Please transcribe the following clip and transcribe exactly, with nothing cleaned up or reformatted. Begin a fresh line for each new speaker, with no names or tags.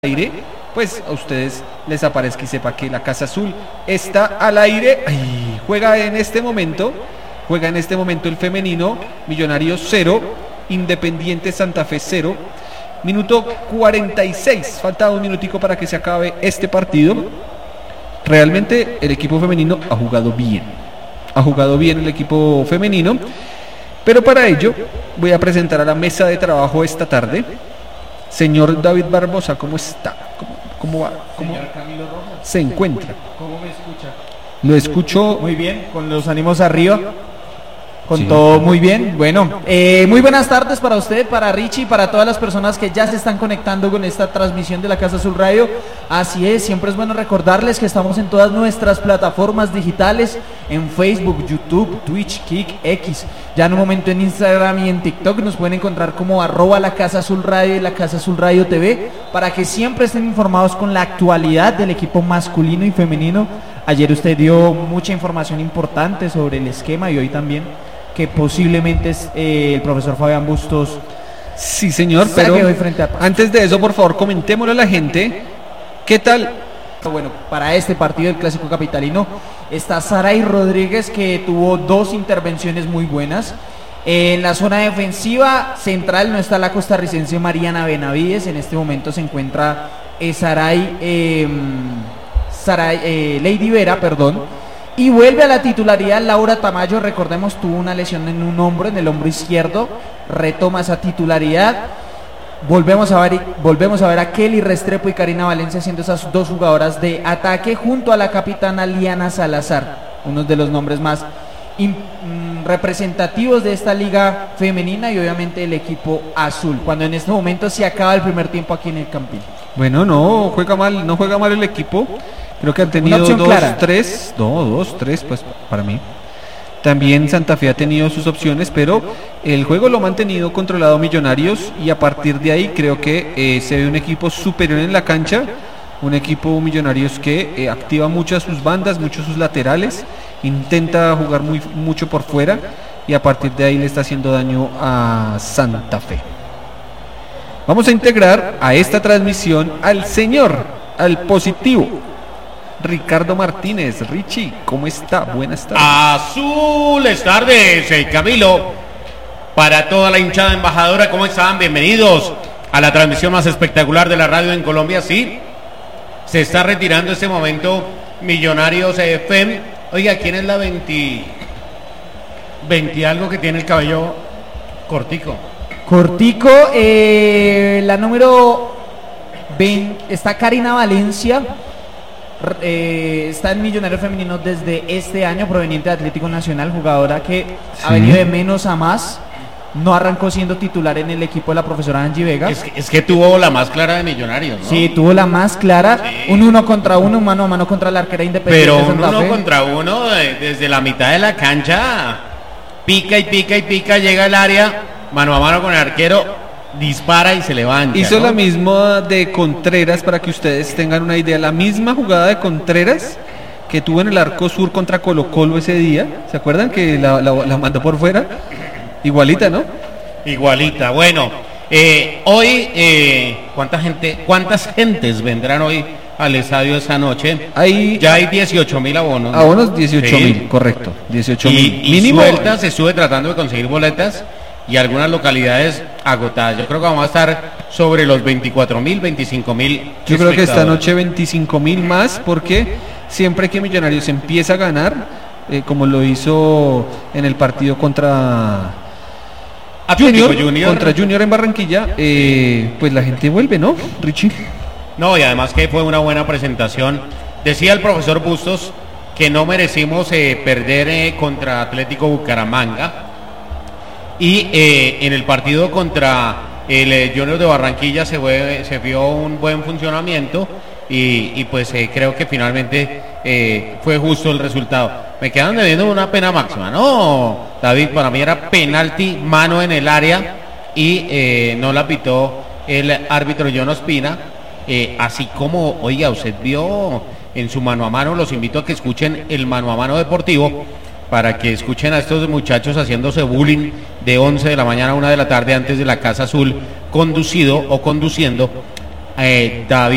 aire, pues a ustedes les aparezca y sepa que la Casa Azul está al aire. Ay, juega en este momento, juega en este momento el femenino, Millonarios cero, Independiente Santa Fe cero, minuto cuarenta y seis, falta un minutico para que se acabe este partido. Realmente el equipo femenino ha jugado bien, ha jugado bien el equipo femenino, pero para ello voy a presentar a la mesa de trabajo esta tarde. Señor David Barbosa, ¿cómo está? ¿Cómo, cómo va? ¿Cómo
Señor Camilo Rojas,
se encuentra?
¿Cómo me escucha?
Lo escucho
Muy bien, con los ánimos arriba, con
Sí.
todo muy bien. Bueno, eh, muy buenas tardes para usted, para Richie, para todas las personas que ya se están conectando con esta transmisión de la Casa Azul Radio. Así es, siempre es bueno recordarles que estamos en todas nuestras plataformas digitales, en Facebook, YouTube, Twitch, Kick, X. Ya en un momento en Instagram y en TikTok nos pueden encontrar como arroba la Casa Azul Radio y la Casa Azul Radio T V, para que siempre estén informados con la actualidad del equipo masculino y femenino. Ayer usted dio mucha información importante sobre el esquema y hoy también, que posiblemente es, eh, el profesor Fabián Bustos.
Sí, señor,
Saque
pero
hoy frente a Pasto.
antes de eso, por favor, comentémosle a la gente qué tal.
Bueno, para este partido del Clásico Capitalino está Saray Rodríguez, que tuvo dos intervenciones muy buenas. En la zona defensiva central no está la costarricense Mariana Benavides. En este momento se encuentra eh, Saray, eh, Saray eh, Lady Vera, perdón. Y vuelve a la titularidad Laura Tamayo. Recordemos, tuvo una lesión en un hombro, en el hombro izquierdo. Retoma esa titularidad. Volvemos a ver, volvemos a ver a Kelly Restrepo y Karina Valencia siendo esas dos jugadoras de ataque, junto a la capitana Liana Salazar, uno de los nombres más in, mm, representativos de esta liga femenina, y obviamente el equipo azul, cuando en este momento se acaba el primer tiempo aquí en el Campín.
Bueno, no juega mal, no juega mal el equipo. Creo que han tenido
Una opción
dos,
clara.
tres, no, dos, tres, pues para mí. También Santa Fe ha tenido sus opciones, pero el juego lo ha mantenido controlado Millonarios, y a partir de ahí creo que eh, se ve un equipo superior en la cancha, un equipo Millonarios que eh, activa mucho a sus bandas, mucho sus laterales, intenta jugar muy, mucho por fuera, y a partir de ahí le está haciendo daño a Santa Fe. Vamos a integrar a esta transmisión al señor, al positivo, Ricardo Martínez. Richie, ¿cómo está? Buenas tardes.
Azules tardes, eh, Camilo. Para toda la hinchada embajadora, ¿cómo están? Bienvenidos a la transmisión más espectacular de la radio en Colombia. Sí, se está retirando este momento Millonarios F M. Oiga, ¿quién es la veinte, veinte algo que tiene el cabello cortico?
Cortico, eh, la número veinte, está Karina Valencia. Eh, está en Millonarios Femenino desde este año, proveniente de Atlético Nacional, jugadora que
Sí.
ha venido de menos a más. No arrancó siendo titular en el equipo de la profesora Angie Vega.
Es que, es que tuvo la más clara de Millonarios, ¿no?
Sí, tuvo la más clara.
Sí.
Un uno contra uno, un mano a mano contra la arquera Independiente
Pero
de
un
Santa
uno
Fe.
contra uno, eh, desde la mitad de la cancha, pica y pica y pica, llega al área, mano a mano con el arquero, dispara y se levanta.
Hizo
¿no?
la misma de Contreras, para que ustedes tengan una idea, la misma jugada de Contreras que tuvo en el arco sur contra Colo Colo ese día. ¿Se acuerdan que la, la, la mandó por fuera? Igualita, ¿no?
Igualita. Bueno, eh, hoy, eh, ¿cuánta gente, cuántas gentes vendrán hoy al estadio esta noche?
Hay
Ya hay dieciocho mil abonos. ¿no?
abonos dieciocho mil,
Sí.
correcto, dieciocho
Y,
mil.
y
Mínimo.
sueltas, se estuve tratando de conseguir boletas y algunas localidades agotadas. Yo creo que vamos a estar sobre los veinticuatro mil, veinticinco mil.
Yo creo que esta noche veinticinco mil más, porque siempre que Millonarios empieza a ganar, eh, como lo hizo en el partido contra
Atlético
Junior,
Junior.
contra Junior en Barranquilla, eh, pues la gente vuelve, ¿no, Richie?
No, y además que fue una buena presentación. Decía el profesor Bustos que no merecimos eh, perder eh, contra Atlético Bucaramanga. Y eh, en el partido contra el eh, Junior de Barranquilla se, fue, se vio un buen funcionamiento. Y, y pues eh, creo que finalmente eh, fue justo el resultado. Me quedan debiendo una pena máxima. No, David, para mí era penalti, mano en el área, y eh, no la pitó el árbitro John Ospina. Eh, así como, oiga, usted vio en su mano a mano, los invito a que escuchen el mano a mano deportivo, para que escuchen a estos muchachos haciéndose bullying de once de la mañana a una de la tarde antes de la Casa Azul, conducido o conduciendo eh, David